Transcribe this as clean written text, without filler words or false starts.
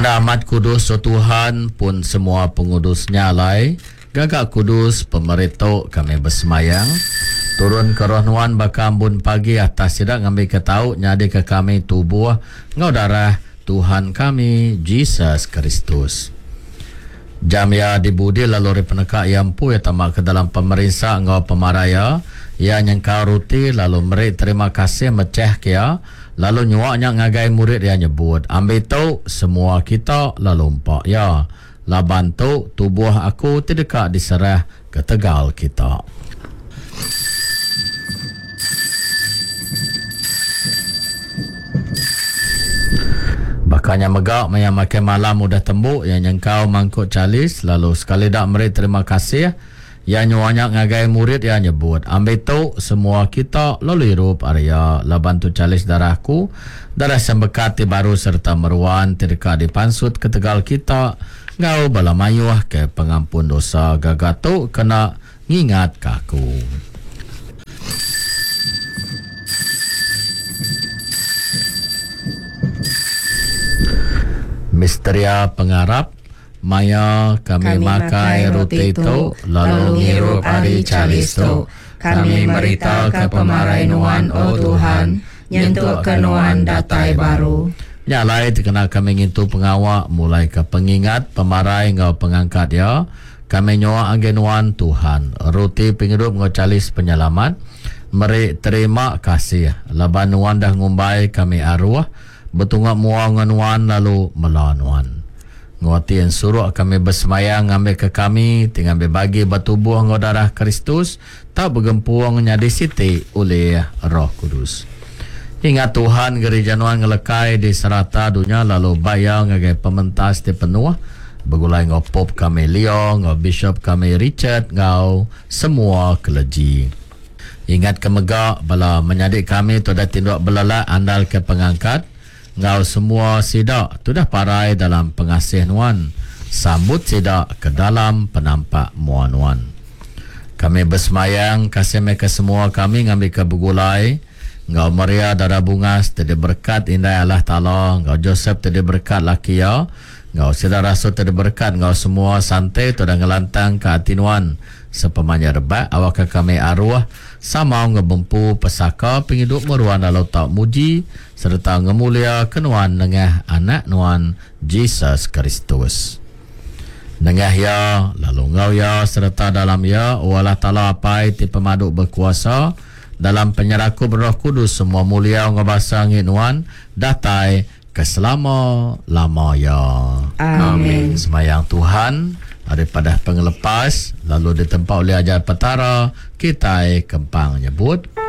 Pada amat kudus o Tuhan pun semua pengudusnya lai, gagak kudus pemerintah kami bersemayang, turun ke roh nuan bakambun pagi atas sidak ngambil ketau nyadi ke kami tubuh ngau darah Tuhan kami Yesus Kristus. Jam ya dibudi lalu peneka yampu ya tamak ke dalam pemerintah ngau pemaraya ya nyengkau ruti lalu meri terima kasih meceh kia lalu nyuaknya ngagai murid yang nyebut ambil tahu semua kita lalu empak ya laban tu tubuh aku tidak diserah ke tegal kita. Bakanya megak yang makan malam udah tembuk yang nyengkau mangkuk calis lalu sekali dak meri terima kasih yang nyuanya ngagai murid yang nyebut ambil tu semua kita lalu hirup area laban tu calis darahku darah sembekati baru serta meruan tidak dipansut ke tegal kita ngau bala mayuah ke pengampun dosa gagatu kena ngingat kaku. Misteria pengarap maya kami makai roti itu lalu ngirup ari calis tu kami merita ke pemarainuan o Tuhan nyentuk ke nuan datai baru nyalai terkena kami ngintu pengawak mulai ke pengingat pemarai ngau pengangkat ya kami nyoa agenuan Tuhan roti penghidup ngau calis penyelamat meri terima kasih laban nuan dah ngumbai kami arwah betungak muang nuan lalu melanuan ngoti yang suruh kami bersemayang ngambil ke kami tinggal berbagi batubuh ngau darah Kristus tak bergempuang nyadi siti oleh Roh Kudus. Ingat Tuhan gereja nuan ngelekai di serata dunia lalu bayang ngagai pementas di penuh begulai ngau Pop kami Leo ngau Bishop kami Richard ngau semua keleji. Ingat kemegak bala menyadik kami tu dah tindak belala andal ke pengangkat ngau semua sidak tu dah parai dalam pengasih nuan sambut sidak ke dalam penampak muan nuan. Kami bersemayang kasih mereka semua kami ngambil ke begulai ngau Maria darah bungas tadi berkat indah Allah Ta'ala ngau Joseph tadi berkat laki ya ngau Sida Rasul tadi berkat ngau semua santai tu dah ngelantang ke hati nuan sepemanya rebat awak kami arwah sama ngebempu pesaka penghidup meruan lalu tak muji serta ngemulia kenuan nengah anak nuan Yesus Kristus. Nengah ya lalu ngau ya serta dalam ya Allah Ta'ala apai ti pemaduk berkuasa dalam penyeraku Roh Kudus semua mulia ngebasa nginuan datai keselama-lama ya. Amin. Semayang Tuhan daripada pengelepas lalu ditempat oleh ajar petara kita kempang nyebut